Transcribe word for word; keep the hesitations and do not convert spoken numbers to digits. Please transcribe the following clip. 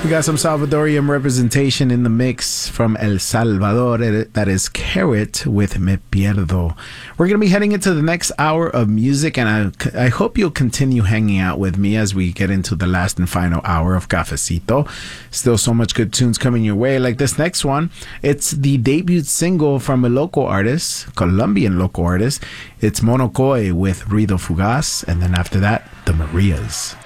We got some Salvadorian representation in the mix from El Salvador. That is Carrot with Me Pierdo. We're going to be heading into the next hour of music, and I, I hope you'll continue hanging out with me as we get into the last and final hour of Cafecito. Still so much good tunes coming your way, like this next one. It's the debut single from a local artist, Colombian local artist. It's Monocoy with Ruido Fugaz, and then after that, the Marias.